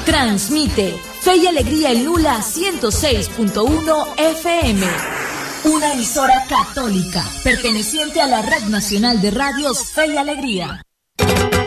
Transmite Fe y Alegría en Lula 106.1 FM. Una emisora católica perteneciente a la Red Nacional de Radios Fe y Alegría.